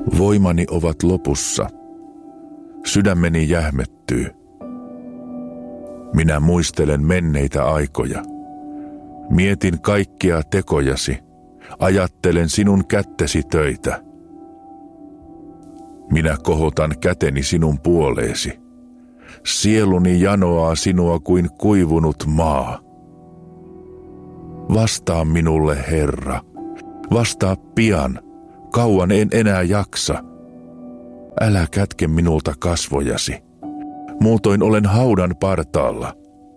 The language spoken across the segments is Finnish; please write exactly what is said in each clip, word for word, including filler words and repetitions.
Voimani ovat lopussa. Sydämeni jähmettyy. Minä muistelen menneitä aikoja. Mietin kaikkia tekojasi. Ajattelen sinun kättesi töitä. Minä kohotan käteni sinun puoleesi. Sieluni janoaa sinua kuin kuivunut maa. Vastaa minulle, Herra. Vastaa pian. Kauan en enää jaksa. Älä kätke minulta kasvojasi. Muutoin olen haudan partaalla.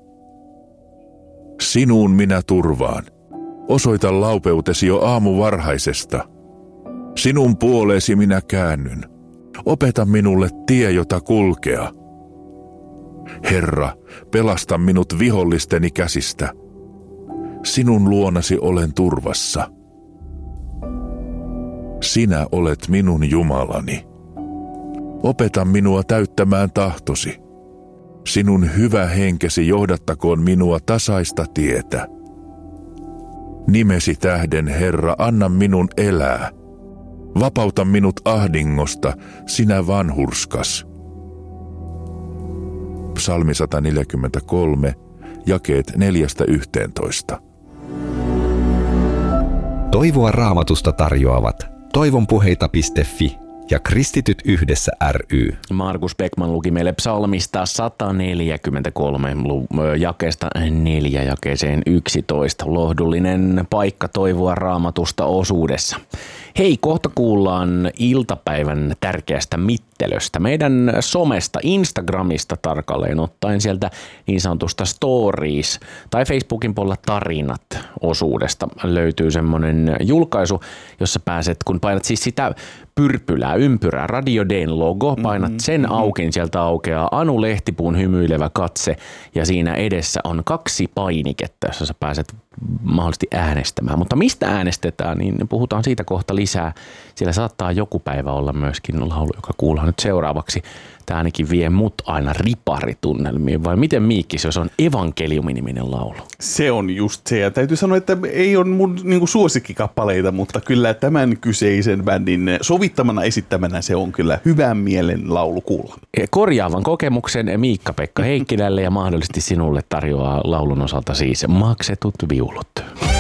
Sinuun minä turvaan. Osoita laupeutesi jo aamuvarhaisesta. Sinun puoleesi minä käännyn. Opeta minulle tie, jota kulkea. Herra, pelasta minut vihollisteni käsistä. Sinun luonasi olen turvassa. Sinä olet minun Jumalani. Opeta minua täyttämään tahtosi. Sinun hyvä henkesi johdattakoon minua tasaista tietä. Nimesi tähden, Herra, anna minun elää. Vapauta minut ahdingosta, sinä vanhurskas. Psalmi sata neljäkymmentäkolme, jakeet neljästä yhteentoista. Toivoa Raamatusta tarjoavat toivonpuheita piste fi ja Kristityt yhdessä ry. Markus Beckman luki meille psalmista sata neljäkymmentäkolme jakeesta neljä jakeeseen yksitoista. Lohdullinen paikka toivoa Raamatusta osuudessa. Hei, kohta kuullaan iltapäivän tärkeästä mittelöstä. Meidän somesta, Instagramista tarkalleen ottaen sieltä niin sanotusta stories tai Facebookin puolella tarinat osuudesta löytyy semmoinen julkaisu, jossa pääset, kun painat siis sitä pyrpylää, ympyrää, Radio D:n logo, painat sen auki, niin sieltä aukeaa Anu Lehtipuun hymyilevä katse ja siinä edessä on kaksi painiketta, jossa sä pääset mahdollisesti äänestämään. Mutta mistä äänestetään, niin puhutaan siitä kohta lisää. Siellä saattaa joku päivä olla myöskin laulu, joka kuullaan nyt seuraavaksi. Tämä ainakin vie mut aina riparitunnelmiin, vai miten Miikki, jos on Evankeliumi-niminen laulu? Se on just se, ja täytyy sanoa, että ei ole mun niin kuin suosikkikappaleita, mutta kyllä tämän kyseisen bändin sovittamana esittämänä se on kyllä hyvän mielen laulu kuulla. Korjaavan kokemuksen Miikka-Pekka Heikkilälle ja mahdollisesti sinulle tarjoaa laulun osalta siis maksetut viulut.